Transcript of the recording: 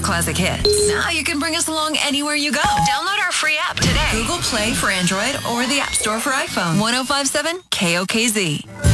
classic hits. Now you can bring us along anywhere you go. Download our free app today. Google Play for Android or the App Store for iPhone. 105.7 KOKZ.